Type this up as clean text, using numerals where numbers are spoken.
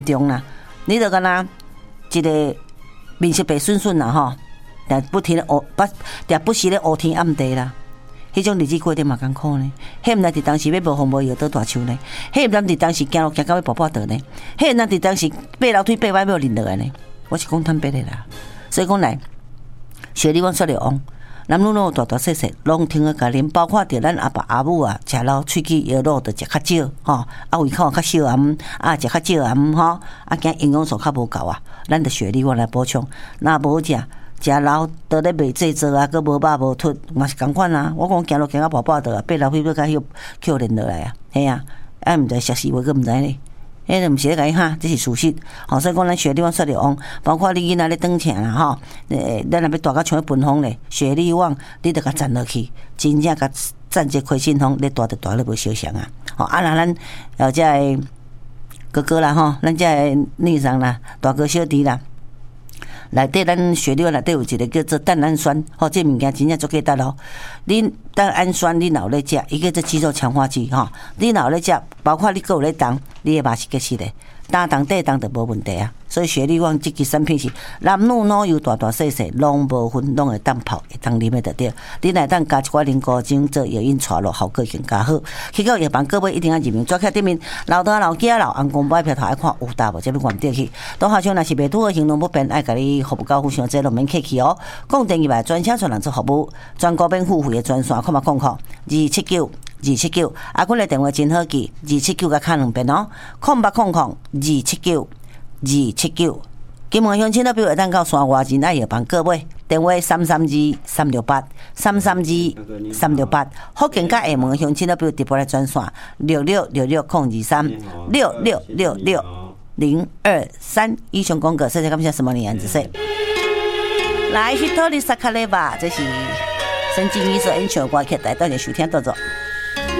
重啦，你就敢若一个面色白顺顺啦吼，但不停咧不时咧乌天暗地啦。迄种日子过得嘛艰苦呢，迄毋但伫当时要无风无雨倒大树呢，迄毋但伫当时行路行到要跋倒呢，迄毋但伫当时爬楼梯爬歪要淋落来呢。我是讲坦白的啦，所以讲来，雪莉阮说了王，男女老大大细细拢听个甲啉，包括着咱阿爸阿母啊，食老喙齿药肉着食较少吼，啊胃口较少暗，啊食较少暗吼，啊惊营养素较无够啊，咱着雪莉阮来补充，若无食。食老倒咧袂制作啊，佮无肉无凸，嘛是共款啊。我讲行路行到跋倒啊，爬楼梯要甲迄扣连落来啊，嘿啊，毋知熟死话佮毋知呢。迄毋是咧甲伊哈，这是事实。吼，所以讲咱雪莉网说了王，包括你囡仔咧转车啦吼，咱若要大到像奔风咧，雪莉网你着甲站落去，真正甲站一开心风，你大着大咧无相像啊。吼，啊那咱遮个哥哥啦吼，咱遮个女生啦，大哥小弟啦。内底咱雪莉内底有一个叫做蛋氨酸，吼，这物件真正足价值咯。你蛋氨酸你若有咧食，伊叫做肌肉强化剂，吼，你若有咧食，包括你还有咧动，你的肉是结实的，打动地动就无问题啊。所以雪莉网这支产品是男女老幼大大细细拢无分，拢会当泡，会当啉的就对。你来当加一寡零古精做药引带落，效果更加好。去到药房各位一定要认明，抓起顶面老大老囝老翁公摆票头爱看有大无，这要关掉去。都好像若是袂拄的行动不便，爱甲你服务到互相这拢免客气哦。讲电话专车传人做服务，全国免付费的专线，0800-279-279。阿阮的电话真好记，279甲卡两遍哦，0800-279-279。金门乡亲那边会当到山外人爱药房各位，电话332-368，332-368。福建甲厦门乡亲那边直播来专线6666-023，6666-023。以上广告，谢谢感谢什么年子说。来，去托里萨卡雷吧，这是神经医生演唱歌曲，大家多点收听多做。